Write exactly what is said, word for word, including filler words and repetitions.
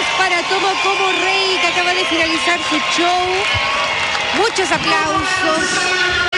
para Tomo como Rey, que acaba de finalizar su show. Muchos aplausos.